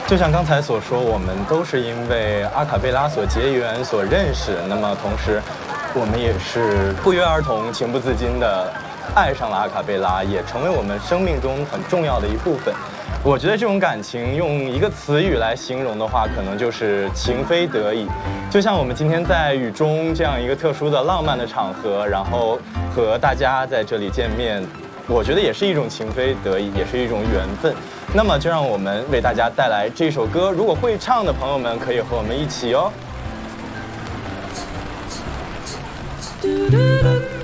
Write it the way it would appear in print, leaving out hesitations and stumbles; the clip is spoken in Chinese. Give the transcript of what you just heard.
就像刚才所说，我们都是因为阿卡贝拉所结缘、所认识。那么同时，我们也是不约而同、情不自禁地爱上了阿卡贝拉，也成为我们生命中很重要的一部分。我觉得这种感情用一个词语来形容的话，可能就是情非得已。就像我们今天在雨中这样一个特殊的浪漫的场合，然后和大家在这里见面，我觉得也是一种情非得已，也是一种缘分。那么就让我们为大家带来这首歌，如果会唱的朋友们可以和我们一起哦。